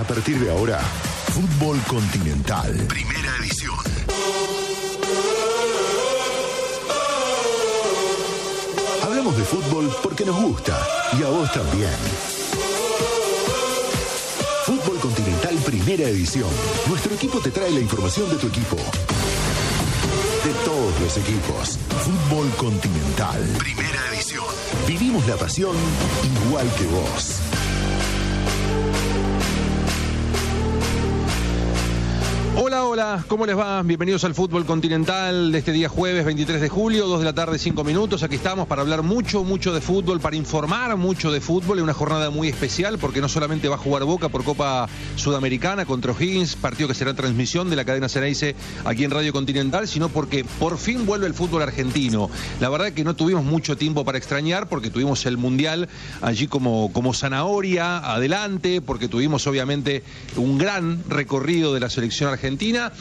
partir de ahora, Fútbol Continental, primera edición. Hablamos de fútbol porque nos gusta y a vos también. Fútbol Continental, primera edición. Nuestro equipo te trae la información de tu equipo. De todos los equipos. Fútbol Continental, primera edición. Vivimos la pasión igual que vos. Hola, hola, ¿cómo les va? Bienvenidos al Fútbol Continental de este día jueves 23 de julio, 2 de la tarde, 5 minutos. Aquí estamos para hablar mucho de fútbol, para informar mucho de fútbol. Es una jornada muy especial porque no solamente va a jugar Boca por Copa Sudamericana contra O'Higgins, partido que será transmisión de la cadena Ceneice aquí en Radio Continental, sino porque por fin vuelve el fútbol argentino. La verdad que no tuvimos mucho tiempo para extrañar porque tuvimos el Mundial allí como zanahoria adelante, porque tuvimos obviamente un gran recorrido de la selección argentina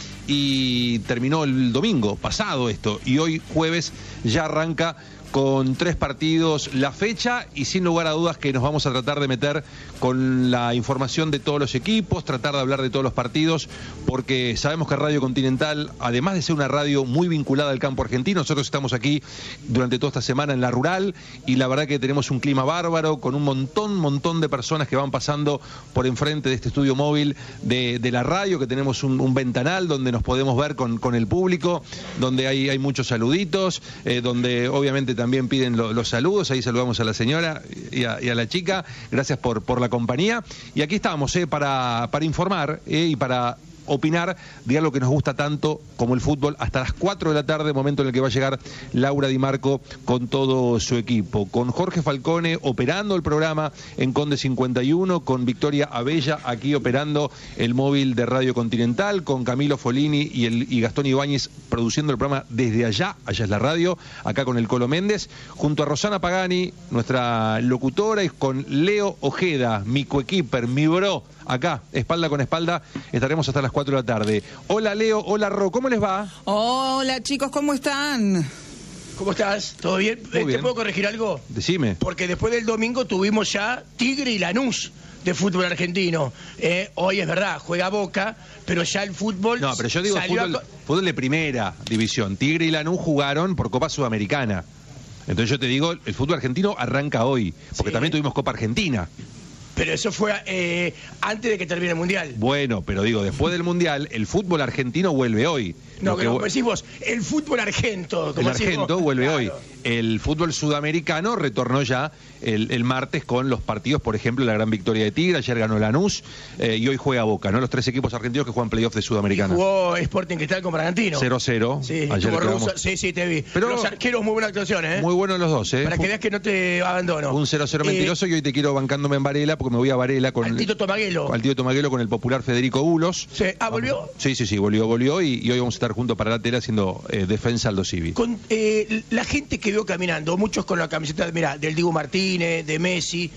y terminó el domingo pasado esto, y hoy jueves ya arranca con 3 partidos la fecha, y sin lugar a dudas que nos vamos a tratar de meter con la información de todos los equipos, tratar de hablar de todos los partidos, porque sabemos que Radio Continental, además de ser una radio muy vinculada al campo argentino, nosotros estamos aquí durante toda esta semana en la rural, y la verdad que tenemos un clima bárbaro, con un montón de personas que van pasando por enfrente de este estudio móvil de la radio, que tenemos un ventanal donde nos podemos ver con el público, donde hay muchos saluditos, donde obviamente también piden los saludos. Ahí saludamos a la señora y a la chica. Gracias por la compañía. Y aquí estamos para informar y para opinar de algo que nos gusta tanto como el fútbol, hasta las 4 de la tarde, momento en el que va a llegar Laura Di Marco con todo su equipo, con Jorge Falcone operando el programa en Conde 51, con Victoria Abella aquí operando el móvil de Radio Continental, con Camilo Folini y Gastón Ibáñez produciendo el programa desde allá es la radio, acá con el Colo Méndez, junto a Rosana Pagani, nuestra locutora, y con Leo Ojeda, mi coequiper, mi bro, acá, espalda con espalda, estaremos hasta las 4 de la tarde. Hola Leo, hola Ro, ¿cómo les va? Hola chicos, ¿cómo están? ¿Cómo estás? ¿Todo bien? Muy bien. ¿Te puedo corregir algo? Decime. Porque después del domingo tuvimos ya Tigre y Lanús de fútbol argentino. Hoy es verdad, juega Boca, pero ya el fútbol... No, pero yo digo fútbol de primera división. Tigre y Lanús jugaron por Copa Sudamericana. Entonces yo te digo, el fútbol argentino arranca hoy, porque también tuvimos Copa Argentina. Pero eso fue antes de que termine el Mundial. Bueno, pero digo, después del Mundial, el fútbol argentino vuelve hoy. No, que como decís vos, el fútbol argento. El argento vuelve hoy. El fútbol sudamericano retornó ya el martes con los partidos, por ejemplo, la gran victoria de Tigre, ayer ganó Lanús, y hoy juega Boca, ¿no? Los 3 equipos argentinos que juegan playoff de Sudamericana. Y jugó Sporting Cristal con Bragantino. 0-0. Sí, ayer sí, te vi. Pero los arqueros, muy buenas actuaciones, Muy buenos los dos, Para que veas que no te abandono. Un 0-0 mentiroso, y hoy te quiero bancándome en Varela, porque me voy a Varela con... Al Tito Tomaguelo. Al Tito Tomaguelo con el popular Federico Bulos. Sí. ¿Volvió? Sí, volvió, y hoy vamos a estar juntos para la tela haciendo defensa Aldo Civi. Con la gente que veo caminando, muchos con la camiseta, del Dibu Martínez, de Messi.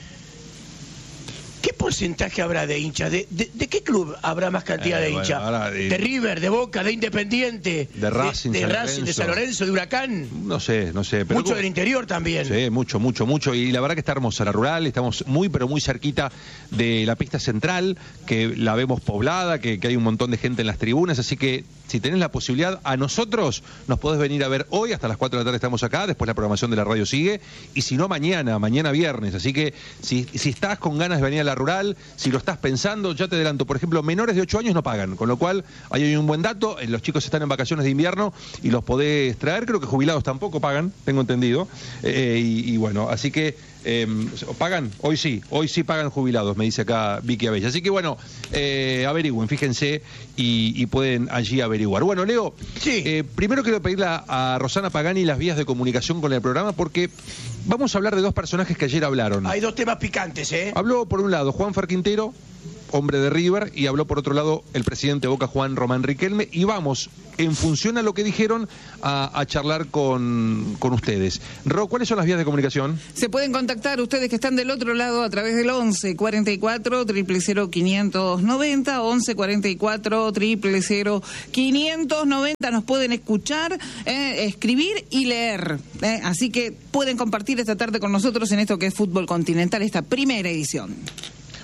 ¿Qué porcentaje habrá de hinchas? ¿De qué club habrá más cantidad de hinchas? ¿De River, de Boca, de Independiente? ¿De Racing, de San Lorenzo, de Huracán? No sé. Pero mucho del interior también. Sí, mucho. Y la verdad que está hermosa la rural, estamos pero muy cerquita de la pista central, que la vemos poblada, que hay un montón de gente en las tribunas, así que si tenés la posibilidad, a nosotros nos podés venir a ver hoy, hasta las 4 de la tarde estamos acá, después la programación de la radio sigue, y si no mañana viernes, así que si estás con ganas de venir a la rural, si lo estás pensando, ya te adelanto, por ejemplo, menores de 8 años no pagan, con lo cual ahí hay un buen dato, los chicos están en vacaciones de invierno y los podés traer, creo que jubilados tampoco pagan, tengo entendido, y bueno, así que pagan, hoy sí pagan jubilados, me dice acá Vicky Abella, así que bueno, averigüen, fíjense y pueden allí averiguar. Bueno, Leo, sí. Primero quiero pedirle a Rosana Pagani las vías de comunicación con el programa, porque vamos a hablar de 2 personajes que ayer hablaron. Hay 2 temas picantes, Habló por un lado Juan Quintero, hombre de River, y habló por otro lado el presidente de Boca, Juan Román Riquelme, y vamos, en función a lo que dijeron, a charlar con ustedes. Ro, ¿cuáles son las vías de comunicación? Se pueden contactar ustedes que están del otro lado a través del 11 44 000 590, 11 44 000 590, nos pueden escuchar, escribir y leer, así que pueden compartir esta tarde con nosotros en esto que es Fútbol Continental, esta primera edición.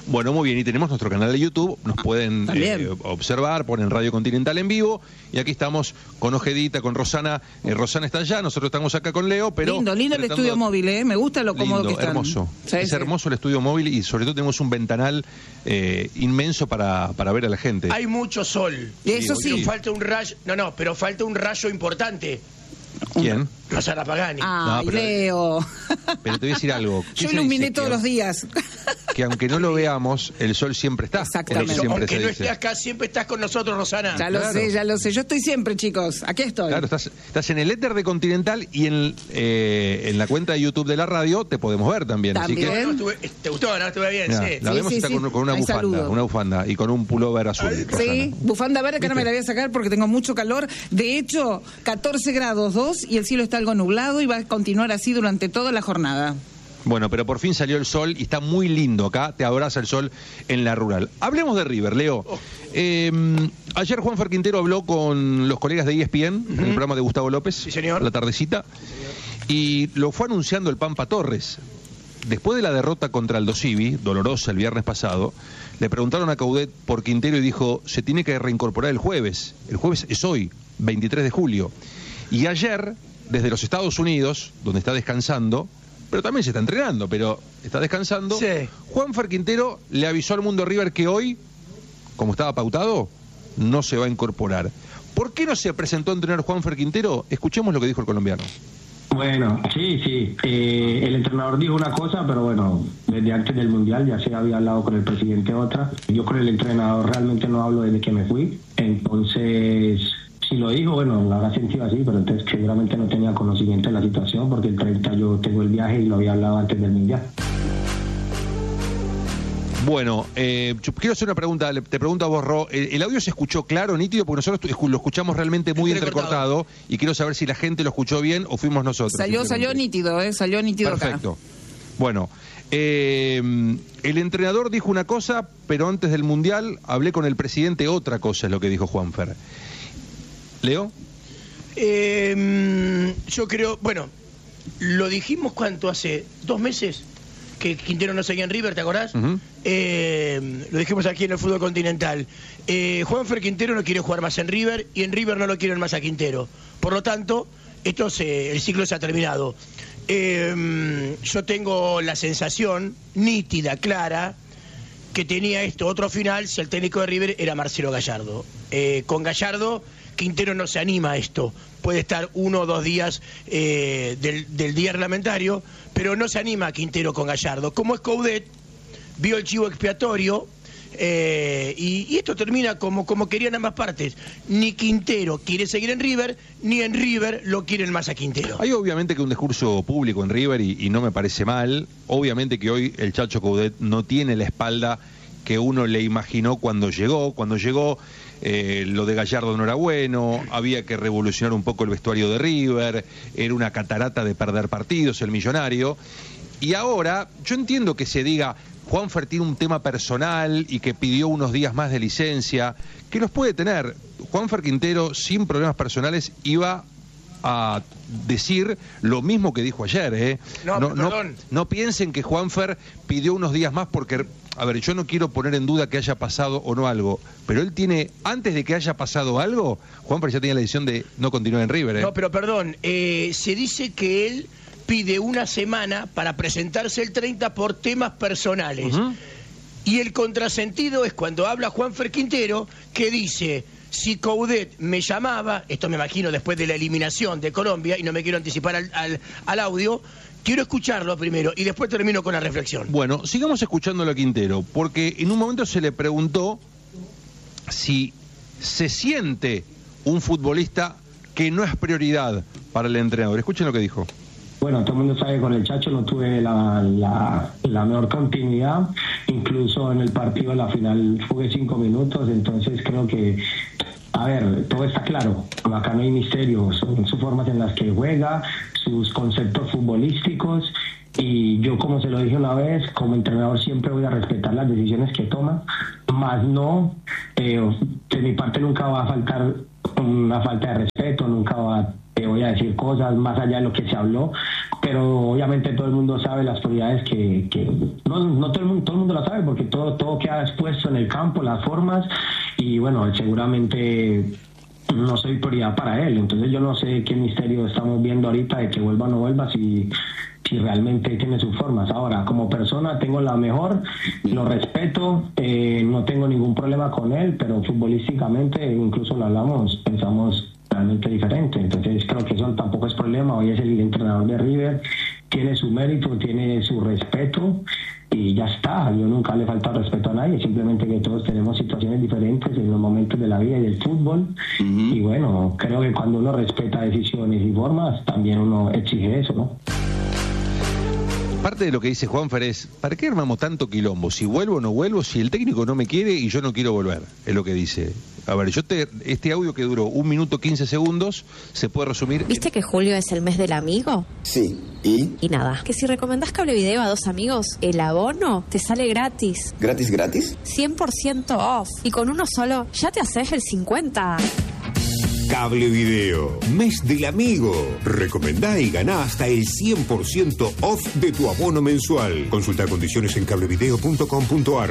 Bueno, muy bien, y tenemos nuestro canal de YouTube, nos pueden observar, ponen Radio Continental en vivo, y aquí estamos con Ojedita, con Rosana. Rosana está allá, nosotros estamos acá con Leo, pero... Lindo el estudio móvil, me gusta lo cómodo que están. Hermoso, sí, es hermoso el estudio móvil, y sobre todo tenemos un ventanal inmenso para ver a la gente. Hay mucho sol. Eso sí. Falta un rayo, pero falta un rayo importante. ¿Quién? Rosana Pagani. Ay, no, Leo. Pero te voy a decir algo. Yo iluminé todos los días. Que aunque no lo veamos, el sol siempre está. Exactamente. Aunque no estés acá, siempre estás con nosotros, Rosana. Ya lo sé. Yo estoy siempre, chicos. Aquí estoy. Claro, estás en el éter de Continental y en la cuenta de YouTube de la radio te podemos ver también. Así que, ¿te gustó? ¿No? Estuve bien, sí. La vemos está con una bufanda y con un pullover azul. Sí, bufanda verde que no me la voy a sacar porque tengo mucho calor. De hecho, 14 grados 2 y el cielo está algo nublado y va a continuar así durante toda la jornada. Bueno, pero por fin salió el sol y está muy lindo acá, te abraza el sol en la rural. Hablemos de River, Leo. Ayer Juanfer Quintero habló con los colegas de ESPN, en el programa de Gustavo López, sí, señor, la tardecita, y lo fue anunciando el Pampa Torres. Después de la derrota contra Aldo Civi, dolorosa el viernes pasado, le preguntaron a Coudet por Quintero y dijo, se tiene que reincorporar el jueves. El jueves es hoy, 23 de julio. Y ayer, desde los Estados Unidos, donde está descansando, pero también se está entrenando, pero está descansando, sí, Juanfer Quintero le avisó al mundo River que hoy, como estaba pautado, no se va a incorporar. ¿Por qué no se presentó a entrenar Juanfer Quintero? Escuchemos lo que dijo el colombiano. Bueno, sí. El entrenador dijo una cosa, pero bueno, desde antes del Mundial ya se había hablado con el presidente otra. Yo con el entrenador realmente no hablo desde que me fui, entonces... Si lo dijo, bueno, lo habrá sentido así, pero entonces seguramente no tenía conocimiento de la situación porque el 30 yo tengo el viaje y lo había hablado antes del Mundial. Bueno, quiero hacer una pregunta, te pregunto a vos, Ro, ¿el audio se escuchó claro, nítido? Porque nosotros lo escuchamos realmente muy entrecortado y quiero saber si la gente lo escuchó bien o fuimos nosotros. Salió nítido, salió nítido. Perfecto. Acá. Bueno, el entrenador dijo una cosa, pero antes del Mundial hablé con el presidente otra cosa, es lo que dijo Juanfer. ¿Leo? Yo creo, bueno, lo dijimos ¿cuánto? Hace 2 meses que Quintero no seguía en River, ¿te acordás? Lo dijimos aquí en el Fútbol Continental. Juanfer Quintero no quiere jugar más en River y en River no lo quieren más a Quintero. Por lo tanto, el ciclo se ha terminado. Yo tengo la sensación nítida, clara, que tenía otro final si el técnico de River era Marcelo Gallardo. Con Gallardo, Quintero no se anima a esto. Puede estar 1 o 2 días del día reglamentario, pero no se anima a Quintero con Gallardo. Como es Coudet, vio el chivo expiatorio y esto termina como querían ambas partes. Ni Quintero quiere seguir en River, ni en River lo quieren más a Quintero. Hay obviamente que un discurso público en River y no me parece mal. Obviamente que hoy el Chacho Coudet no tiene la espalda que uno le imaginó cuando llegó. Lo de Gallardo no era bueno, había que revolucionar un poco el vestuario de River, era una catarata de perder partidos el millonario. Y ahora, yo entiendo que se diga, Juanfer tiene un tema personal y que pidió unos días más de licencia, que los puede tener. Juanfer Quintero, sin problemas personales, iba a decir lo mismo que dijo ayer. No piensen que Juanfer pidió unos días más porque, a ver, yo no quiero poner en duda que haya pasado o no algo, pero él tiene, antes de que haya pasado algo, Juanfer ya tenía la decisión de no continuar en River. No, pero perdón, se dice que él pide una semana para presentarse el 30 por temas personales. Y el contrasentido es cuando habla Juanfer Quintero, que dice, si Coudet me llamaba, esto me imagino después de la eliminación de Colombia, y no me quiero anticipar al audio, quiero escucharlo primero y después termino con la reflexión. Bueno, sigamos escuchándolo a Quintero, porque en un momento se le preguntó si se siente un futbolista que no es prioridad para el entrenador. Escuchen lo que dijo. Bueno, todo el mundo sabe que con el Chacho no tuve la mejor continuidad, incluso en el partido de la final jugué 5 minutos, entonces creo que, a ver, todo está claro, acá no hay misterio, son sus formas en las que juega, sus conceptos futbolísticos, y yo, como se lo dije una vez, como entrenador siempre voy a respetar las decisiones que toma, más no, de mi parte nunca va a faltar una falta de respeto, nunca voy a decir cosas más allá de lo que se habló, pero obviamente todo el mundo sabe las prioridades que no todo el mundo lo sabe, porque todo queda expuesto en el campo, las formas, y bueno, seguramente no soy prioridad para él. Entonces yo no sé qué misterio estamos viendo ahorita de que vuelva o no vuelva, si realmente tiene sus formas. Ahora, como persona tengo la mejor, lo respeto, no tengo ningún problema con él, pero futbolísticamente, incluso lo hablamos, pensamos realmente diferente. Entonces creo que eso tampoco es problema. Hoy es el entrenador de River, tiene su mérito, tiene su respeto, y ya está. Yo nunca le he faltado respeto a nadie, simplemente que todos tenemos situaciones diferentes en los momentos de la vida y del fútbol. Y bueno, creo que cuando uno respeta decisiones y formas, también uno exige eso, ¿no? Parte de lo que dice Juanfer es, ¿para qué armamos tanto quilombo? Si vuelvo o no vuelvo, si el técnico no me quiere y yo no quiero volver, es lo que dice. A ver, este audio que duró 1 minuto 15 segundos, se puede resumir... ¿Viste que julio es el mes del amigo? Sí, ¿y? Y nada, que si recomendás Cable Video a 2 amigos, el abono te sale gratis. ¿Gratis, gratis? 100% off. Y con uno solo, ya te haces el 50%. Cable Video, mes del amigo. Recomendá y ganá hasta el 100% off de tu abono mensual. Consulta condiciones en cablevideo.com.ar.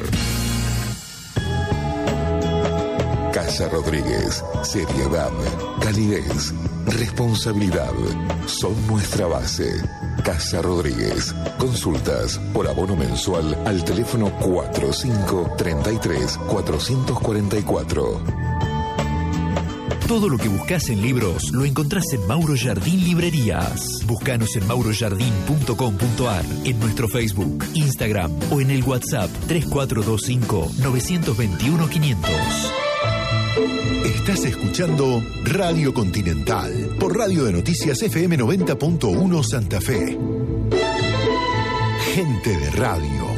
Casa Rodríguez, seriedad, calidez, responsabilidad, son nuestra base. Casa Rodríguez, consultas por abono mensual al teléfono 4533-444. Todo lo que buscas en libros lo encontrás en Mauro Jardín Librerías. Búscanos en maurojardín.com.ar, en nuestro Facebook, Instagram o en el WhatsApp 3425-921-500. Estás escuchando Radio Continental por Radio de Noticias FM 90.1 Santa Fe. Gente de radio.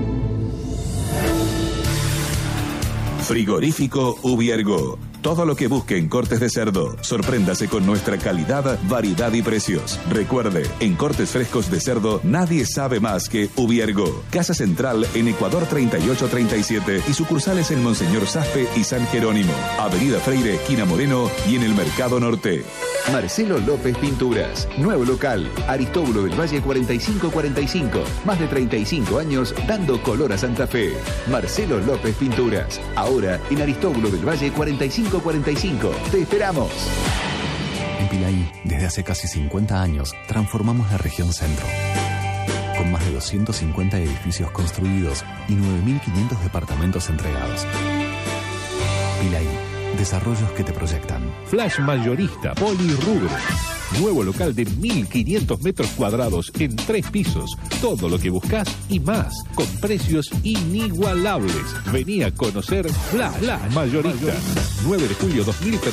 Frigorífico Ubiergo. Todo lo que busque en cortes de cerdo. Sorpréndase con nuestra calidad, variedad y precios. Recuerde, en cortes frescos de cerdo, nadie sabe más que Ubiergo. Casa Central en Ecuador 3837 y sucursales en Monseñor Saspe y San Jerónimo. Avenida Freire, esquina Moreno y en el Mercado Norte. Marcelo López Pinturas. Nuevo local. Aristóbulo del Valle 4545. Más de 35 años dando color a Santa Fe. Marcelo López Pinturas. Ahora en Aristóbulo del Valle 4545. Te esperamos. En Pilaí, desde hace casi 50 años, transformamos la región centro. Con más de 250 edificios construidos y 9.500 departamentos entregados. Pilaí, desarrollos que te proyectan. Flash Mayorista Polirrubro. Nuevo local de 1.500 metros cuadrados en 3 pisos. Todo lo que buscas y más, con precios inigualables. Vení a conocer Flash Mayorista. 9 de julio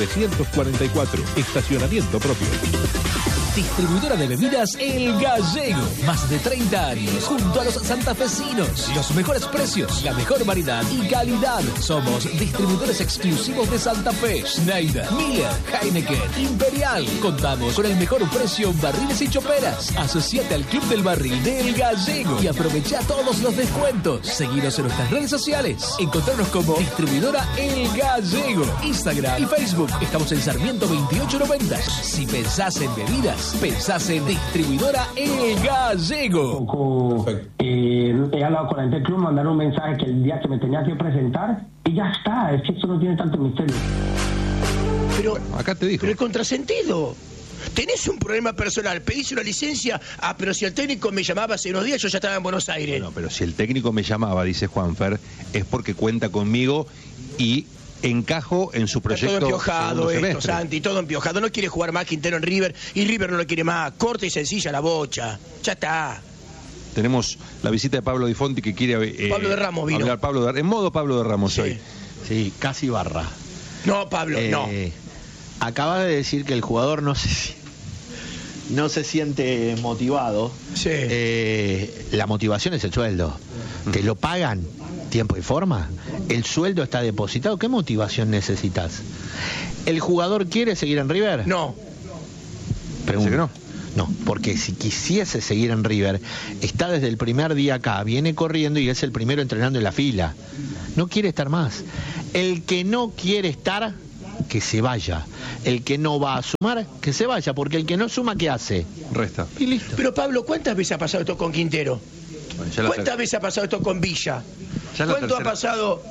2344. Estacionamiento propio. Distribuidora de bebidas El Gallego. Más de 30 años junto a los santafesinos. Los mejores precios, la mejor variedad y calidad. Somos distribuidores exclusivos de Santa Fe. Schneider, Miller, Heineken, Imperial. Contamos con el mejor precio en barriles y choperas. Asociate al Club del Barril de El Gallego y aprovecha todos los descuentos. Seguinos en nuestras redes sociales. Encontrarnos como Distribuidora El Gallego. Instagram y Facebook. Estamos en Sarmiento 2890. Si pensás en bebidas, pensás en Distribuidora El Gallego. He hablado con la gente del club, mandaron un mensaje que el día que me tenía que presentar y ya está. Es que esto no tiene tanto misterio. Pero acá te dijo. Pero el contrasentido. Tenés un problema personal, pedís una licencia. Pero si el técnico me llamaba hace unos días, yo ya estaba en Buenos Aires. Bueno, pero si el técnico me llamaba, dice Juanfer, es porque cuenta conmigo y encajo en su proyecto. Todo empiojado esto, Santi, todo empiojado. No quiere jugar más Quintero en River y River no lo quiere más. Corta y sencilla la bocha. Ya está. Tenemos la visita de Pablo Di Fonti que quiere Pablo de Ramos vino. Hablar en modo Pablo de Ramos hoy. Sí, casi barra. No, Pablo, no. Acaba de decir que el jugador no se siente motivado. Sí. La motivación es el sueldo. ¿Te lo pagan? ¿Tiempo y forma? ¿El sueldo está depositado? ¿Qué motivación necesitas? ¿El jugador quiere seguir en River? No. Parece que no. No, porque si quisiese seguir en River, está desde el primer día acá, viene corriendo y es el primero entrenando en la fila. No quiere estar más. El que no quiere estar, que se vaya. El que no va a sumar, que se vaya, porque el que no suma, ¿qué hace? Resta. Y listo. Pero Pablo, ¿cuántas veces ha pasado esto con Quintero? ¿Cuántas veces ha pasado esto con Villa? ¿Cuánto ha pasado?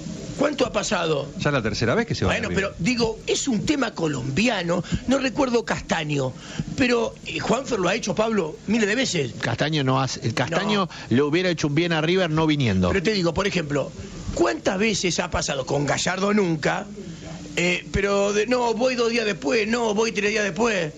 Ya la tercera vez que se va. Bueno, pero digo, es un tema colombiano. No recuerdo Castaño, pero Juanfer lo ha hecho, Pablo, miles de veces. Castaño no hace. El Castaño le hubiera hecho un bien a River no viniendo. Pero te digo, por ejemplo, ¿cuántas veces ha pasado con Gallardo nunca? Pero no, voy 2 días después, no, voy 3 días después.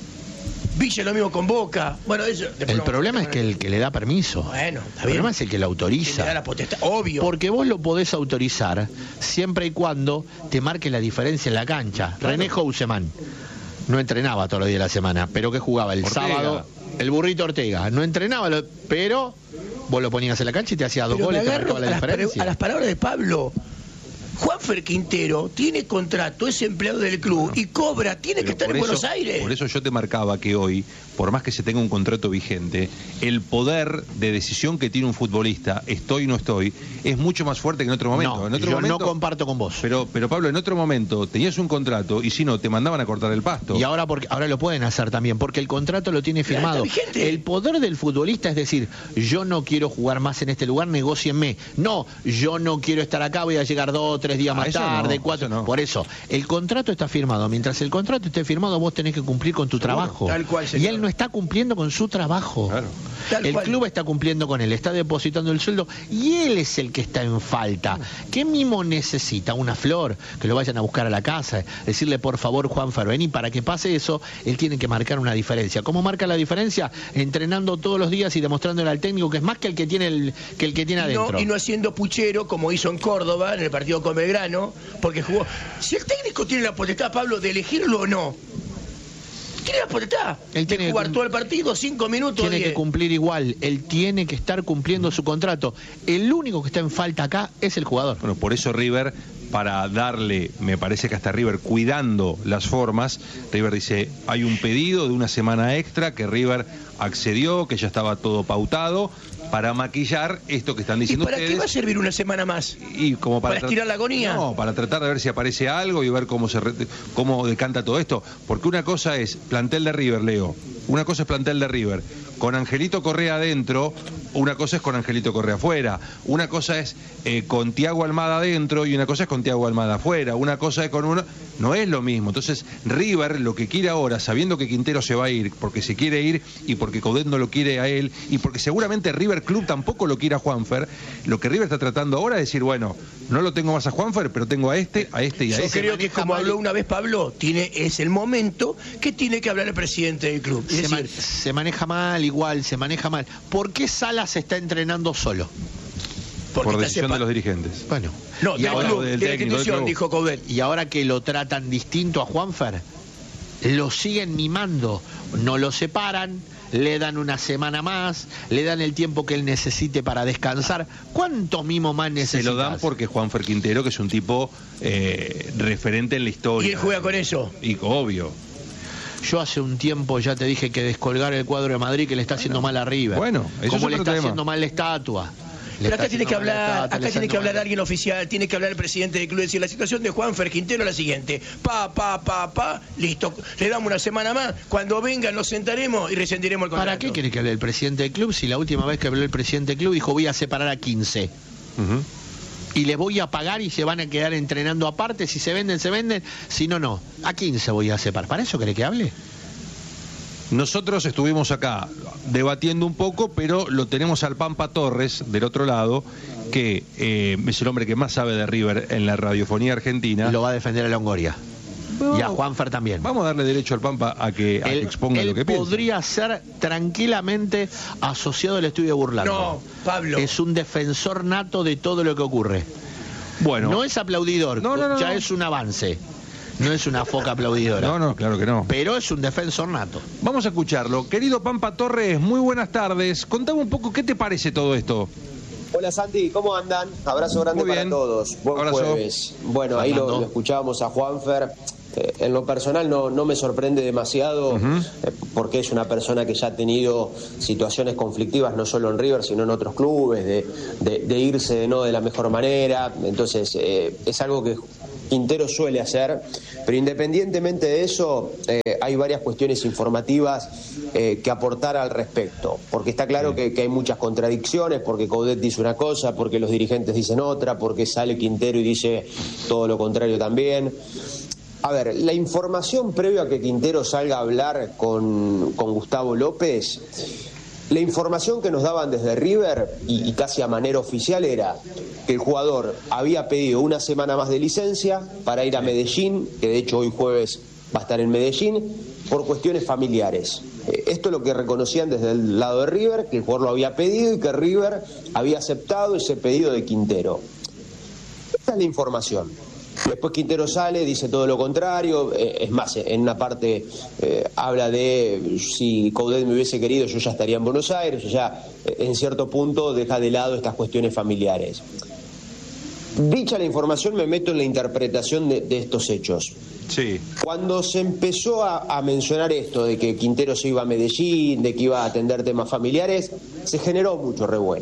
Villa lo mismo con Boca. Bueno, eso. El problema es que el que le da permiso. Bueno, el problema es el que lo autoriza. Le da la potestad, obvio. Porque vos lo podés autorizar siempre y cuando te marque la diferencia en la cancha. Claro. René Houseman no entrenaba todos los días de la semana, pero que jugaba el sábado. El Burrito Ortega no entrenaba, pero vos lo ponías en la cancha y te hacía 2 goles, te marcaba la diferencia. A las palabras de Pablo, Juanfer Quintero tiene contrato, es empleado del club y cobra, tiene que estar en Buenos Aires. Por eso yo te marcaba que hoy, por más que se tenga un contrato vigente, el poder de decisión que tiene un futbolista, estoy o no estoy, es mucho más fuerte que en otro momento. No comparto con vos. Pero Pablo, en otro momento tenías un contrato y si no, te mandaban a cortar el pasto. Y ahora lo pueden hacer también, porque el contrato lo tiene firmado. El poder del futbolista es decir, yo no quiero jugar más en este lugar, negócienme. No, yo no quiero estar acá, voy a llegar 2 o 3 días más tarde, 4. No. Por eso, el contrato está firmado. Mientras el contrato esté firmado, vos tenés que cumplir con tu trabajo. Tal cual, y él no está cumpliendo con su trabajo. Claro. El club está cumpliendo con él, está depositando el sueldo y él es el que está en falta. ¿Qué mimo necesita? Una flor, que lo vayan a buscar a la casa, decirle por favor Juanfer, vení, para que pase eso, él tiene que marcar una diferencia. ¿Cómo marca la diferencia? Entrenando todos los días y demostrándole al técnico que es más que el que tiene adentro. Y no haciendo puchero como hizo en Córdoba, en el partido con Belgrano, porque jugó. Si el técnico tiene la potestad, Pablo, de elegirlo o no, tiene la potestad. Él tiene de jugar todo el partido, 5 minutos. Tiene que cumplir igual. Él tiene que estar cumpliendo su contrato. El único que está en falta acá es el jugador. Bueno, por eso River, para darle, me parece que hasta River cuidando las formas, River dice, hay un pedido de una semana extra que River accedió, que ya estaba todo pautado, para maquillar esto que están diciendo ustedes. ¿Y para qué va a servir una semana más? Y como ¿Para estirar la agonía? No, para tratar de ver si aparece algo y ver cómo decanta todo esto. Porque una cosa es plantel de River, Leo. Una cosa es plantel de River con Angelito Correa adentro, una cosa es con Angelito Correa afuera. Una cosa es con Thiago Almada adentro y una cosa es con Thiago Almada afuera. Una cosa es con uno... No es lo mismo. Entonces, River lo que quiere ahora, sabiendo que Quintero se va a ir, porque se quiere ir y porque Coudet no lo quiere a él, y porque seguramente River Club tampoco lo quiere a Juanfer, lo que River está tratando ahora es decir, bueno, no lo tengo más a Juanfer, pero tengo a este y a este. Yo creo que, como habló una vez Pablo, es el momento que tiene que hablar el presidente del club. Se maneja mal, igual, se maneja mal. ¿Por qué Salas se está entrenando solo? Por decisión de los dirigentes. Bueno, no, y ahora, de la institución, dijo Coudet. Y ahora que lo tratan distinto a Juanfer, lo siguen mimando, no lo separan, le dan una semana más, le dan el tiempo que él necesite para descansar. ¿Cuánto mimo más necesitas? Se lo dan porque Juanfer Quintero, que es un tipo referente en la historia. Y él juega con eso. Y obvio. Yo hace un tiempo ya te dije que descolgar el cuadro de Madrid, que le está haciendo mal a River. Bueno, eso como es le está tema. haciendo mal la estatua. Pero acá tiene que hablar, alguien oficial, tiene que hablar el presidente del club, decir, la situación de Juanfer Quintero es la siguiente, listo, le damos una semana más, cuando venga nos sentaremos y rescindiremos el contrato. ¿Para qué quiere que hable el presidente del club si la última vez que habló el presidente del club dijo voy a separar a 15? Y les voy a pagar y se van a quedar entrenando aparte, si se venden, si no, no. A 15 voy a separar. ¿Para eso quiere que hable? Nosotros estuvimos acá debatiendo un poco, pero lo tenemos al Pampa Torres del otro lado, que es el hombre que más sabe de River en la radiofonía argentina. Y lo va a defender a Longoria. Y a Juanfer también. Vamos a darle derecho al Pampa a que exponga lo que piensa. Él podría ser tranquilamente asociado al estudio de Burlando. No, Pablo. Es un defensor nato de todo lo que ocurre. Bueno. No es aplaudidor, ya es un avance. No es una foca aplaudidora. No, claro que no. Pero es un defensor nato. Vamos a escucharlo. Querido Pampa Torres, muy buenas tardes. Contame un poco, ¿qué te parece todo esto? Hola Santi, ¿cómo andan? Abrazo grande para todos. Buen jueves. Bueno, ahí lo escuchábamos a Juanfer. En lo personal no me sorprende demasiado porque es una persona que ya ha tenido situaciones conflictivas no solo en River sino en otros clubes, de irse no de la mejor manera. Entonces es algo que Quintero suele hacer, pero independientemente de eso, hay varias cuestiones informativas que aportar al respecto, porque está claro que hay muchas contradicciones, porque Coudet dice una cosa, porque los dirigentes dicen otra, porque sale Quintero y dice todo lo contrario también. A ver, la información previa a que Quintero salga a hablar con Gustavo López, la información que nos daban desde River, y casi a manera oficial, era que el jugador había pedido una semana más de licencia para ir a Medellín, que de hecho hoy jueves va a estar en Medellín, por cuestiones familiares. Esto es lo que reconocían desde el lado de River, que el jugador lo había pedido y que River había aceptado ese pedido de Quintero. Esta es la información. Después Quintero sale, dice todo lo contrario, es más, en una parte habla de si Coudet me hubiese querido yo ya estaría en Buenos Aires, o sea, en cierto punto deja de lado estas cuestiones familiares. Dicha la información, me meto en la interpretación de estos hechos. Sí. Cuando se empezó a mencionar esto de que Quintero se iba a Medellín, de que iba a atender temas familiares, se generó mucho revuelo.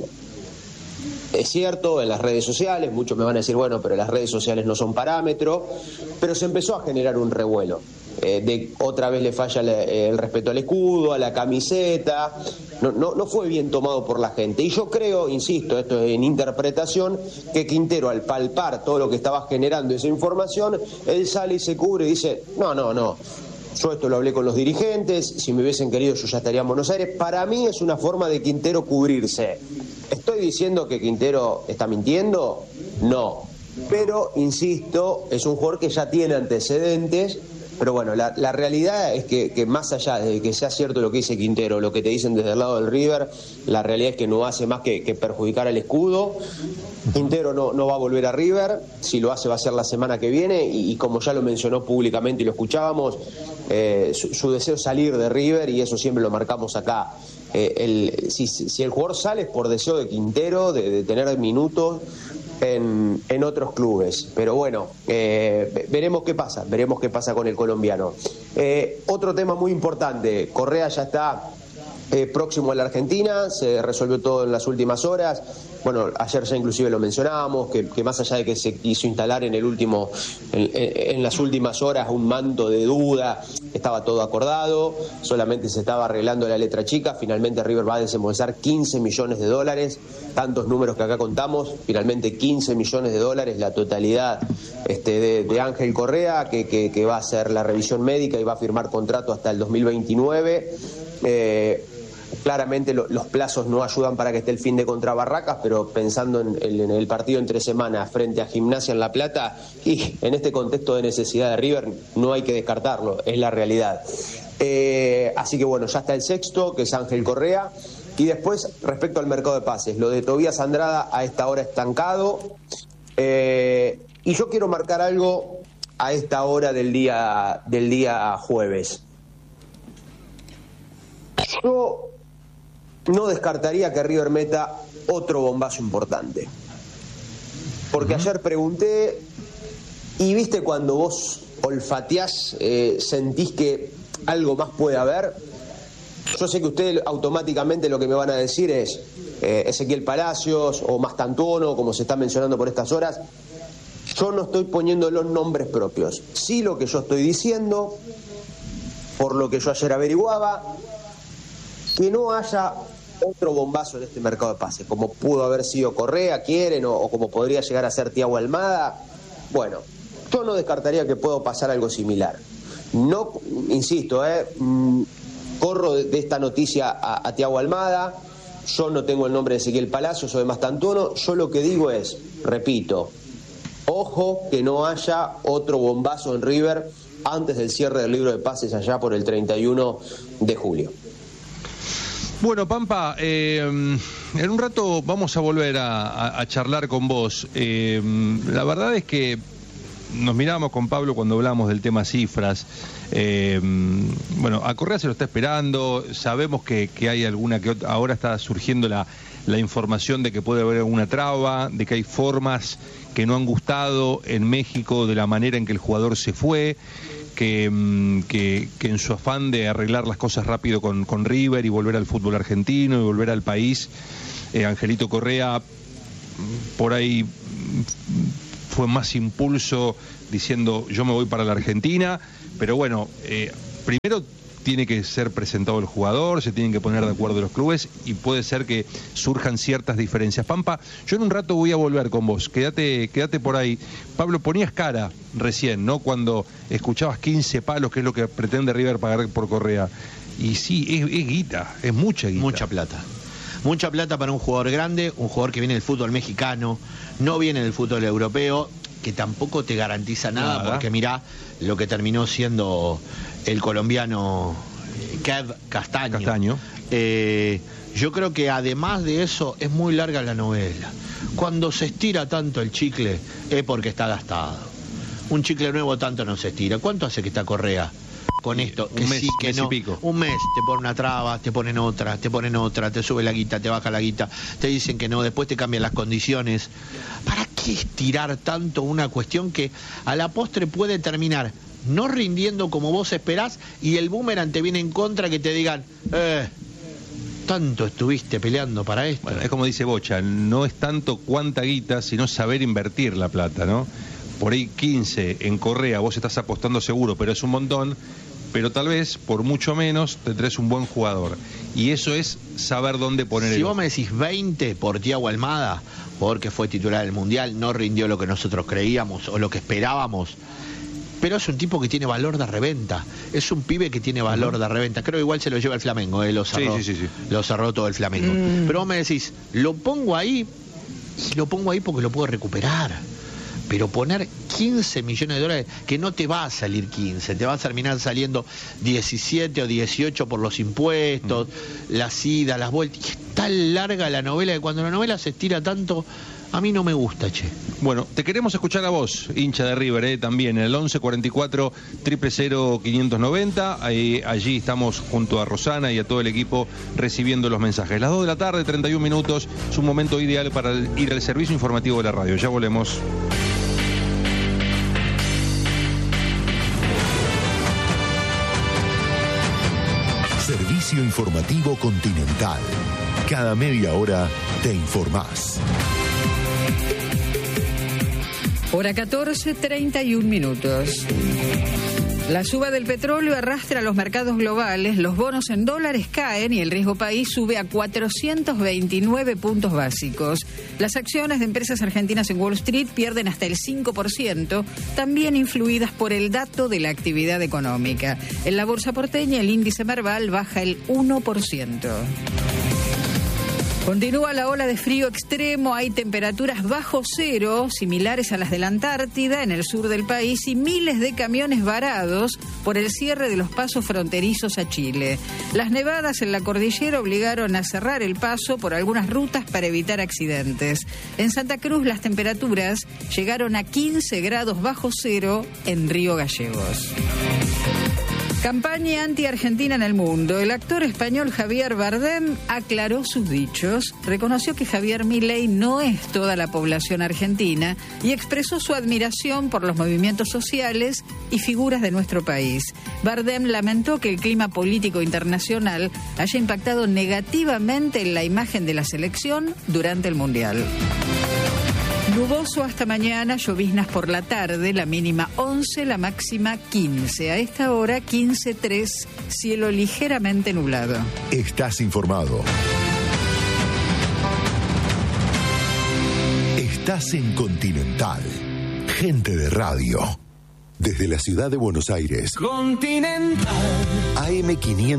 Es cierto, en las redes sociales, muchos me van a decir, bueno, pero las redes sociales no son parámetro, pero se empezó a generar un revuelo. De otra vez le falla el respeto al escudo, a la camiseta, no fue bien tomado por la gente. Y yo creo, insisto, esto es en interpretación, que Quintero al palpar todo lo que estaba generando esa información, él sale y se cubre y dice, no, yo esto lo hablé con los dirigentes, si me hubiesen querido yo ya estaría en Buenos Aires. Para mí es una forma de Quintero cubrirse. ¿Estoy diciendo que Quintero está mintiendo? No. Pero, insisto, es un jugador que ya tiene antecedentes. Pero bueno, la realidad es que más allá de que sea cierto lo que dice Quintero, lo que te dicen desde el lado del River, la realidad es que no hace más que perjudicar al escudo. Quintero no va a volver a River, si lo hace va a ser la semana que viene, y como ya lo mencionó públicamente y lo escuchábamos, su deseo es salir de River, y eso siempre lo marcamos acá. Si el jugador sale es por deseo de Quintero, de tener minutos en otros clubes, pero bueno, veremos qué pasa con el colombiano. Otro tema muy importante, Correa ya está próximo a la Argentina, se resolvió todo en las últimas horas. Bueno, ayer ya inclusive lo mencionábamos, que más allá de que se quiso instalar en las últimas horas un manto de duda, estaba todo acordado, solamente se estaba arreglando la letra chica. Finalmente River va a desembolsar $15 millones, tantos números que acá contamos, finalmente $15 millones, la totalidad de Ángel Correa, que va a hacer la revisión médica y va a firmar contrato hasta el 2029. Claramente los plazos no ayudan para que esté el fin de contra Barracas, pero pensando en el partido entre semanas frente a Gimnasia en La Plata, y en este contexto de necesidad de River no hay que descartarlo, es la realidad. Así que bueno, ya está el sexto, que es Ángel Correa. Y después, respecto al mercado de pases, lo de Tobías Andrada a esta hora estancado, y yo quiero marcar algo a esta hora del día jueves. Yo no descartaría que River meta otro bombazo importante. Porque ayer pregunté, y viste cuando vos olfateás, sentís que algo más puede haber. Yo sé que ustedes automáticamente lo que me van a decir es Ezequiel Palacios o Mastantuono, como se está mencionando por estas horas. Yo no estoy poniendo los nombres propios. Sí, lo que yo estoy diciendo, por lo que yo ayer averiguaba, que no haya otro bombazo en este mercado de pases, como pudo haber sido Correa, quieren, o como podría llegar a ser Thiago Almada. Bueno, yo no descartaría que pueda pasar algo similar. No, insisto, corro de esta noticia a Thiago Almada. Yo no tengo el nombre de Ezequiel Palacios o de Mastantuono. Yo lo que digo es, repito, ojo que no haya otro bombazo en River antes del cierre del libro de pases allá por el 31 de julio. Bueno, Pampa, en un rato vamos a volver a charlar con vos. La verdad es que nos miramos con Pablo cuando hablamos del tema cifras. Bueno, a Correa se lo está esperando, sabemos que hay alguna que otra, ahora está surgiendo la información de que puede haber alguna traba, de que hay formas que no han gustado en México de la manera en que el jugador se fue, que en su afán de arreglar las cosas rápido con River y volver al fútbol argentino y volver al país, Angelito Correa por ahí fue más impulso diciendo yo me voy para la Argentina, pero bueno, primero tiene que ser presentado el jugador, se tienen que poner de acuerdo los clubes y puede ser que surjan ciertas diferencias. Pampa, yo en un rato voy a volver con vos, quédate por ahí. Pablo, ponías cara recién, ¿no? Cuando escuchabas 15 palos, que es lo que pretende River pagar por Correa. Y sí, es guita, es mucha guita. Mucha plata. Mucha plata para un jugador grande, un jugador que viene del fútbol mexicano, no viene del fútbol europeo, que tampoco te garantiza nada. Porque mirá lo que terminó siendo el colombiano Kev Castaño. Yo creo que además de eso es muy larga la novela. Cuando se estira tanto el chicle es porque está gastado. Un chicle nuevo tanto no se estira. ¿Cuánto hace que está Correa con esto? Que mes, sí, que mes no. Y pico. Un mes, te ponen una traba, te ponen otra, te sube la guita, te baja la guita, te dicen que no, después te cambian las condiciones. ¿Para qué estirar tanto una cuestión que a la postre puede terminar no rindiendo como vos esperás y el boomerang te viene en contra, que te digan, tanto estuviste peleando para esto? Bueno, es como dice Bocha, no es tanto cuánta guita, sino saber invertir la plata, ¿no? Por ahí 15 en Correa, vos estás apostando seguro, pero es un montón, pero tal vez por mucho menos te traes un buen jugador. Y eso es saber dónde poner Si vos me decís 20 por Thiago Almada, porque fue titular del Mundial, no rindió lo que nosotros creíamos o lo que esperábamos, pero es un tipo que tiene valor de reventa, es un pibe que tiene valor de reventa. Creo que igual se lo lleva el Flamengo, lo cerró, sí. Lo cerró todo el Flamengo. Pero vos me decís, lo pongo ahí porque lo puedo recuperar. Pero poner 15 millones de dólares, que no te va a salir 15, te va a terminar saliendo 17 o 18 por los impuestos, las idas, las vueltas. Y es tan larga la novela que cuando la novela se estira tanto, a mí no me gusta, che. Bueno, te queremos escuchar a vos, hincha de River, también, en el 11 44 000 590. Allí estamos junto a Rosana y a todo el equipo recibiendo los mensajes. Las 2 de la tarde, 31 minutos, es un momento ideal para ir al servicio informativo de la radio. Ya volvemos. Servicio informativo Continental. Cada media hora te informás. Hora 14, 31 minutos. La suba del petróleo arrastra a los mercados globales, los bonos en dólares caen y el riesgo país sube a 429 puntos básicos. Las acciones de empresas argentinas en Wall Street pierden hasta el 5%, también influidas por el dato de la actividad económica. En la bolsa porteña el índice Merval baja el 1%. Continúa la ola de frío extremo, hay temperaturas bajo cero, similares a las de la Antártida, en el sur del país, y miles de camiones varados por el cierre de los pasos fronterizos a Chile. Las nevadas en la cordillera obligaron a cerrar el paso por algunas rutas para evitar accidentes. En Santa Cruz las temperaturas llegaron a 15 grados bajo cero en Río Gallegos. Campaña anti-argentina en el mundo. El actor español Javier Bardem aclaró sus dichos, reconoció que Javier Milei no es toda la población argentina y expresó su admiración por los movimientos sociales y figuras de nuestro país. Bardem lamentó que el clima político internacional haya impactado negativamente en la imagen de la selección durante el Mundial. Nuboso hasta mañana, lloviznas por la tarde, la mínima 11, la máxima 15. A esta hora 15:03, cielo ligeramente nublado. Estás informado. Estás en Continental. Gente de radio. Desde la ciudad de Buenos Aires. Continental. AM 500.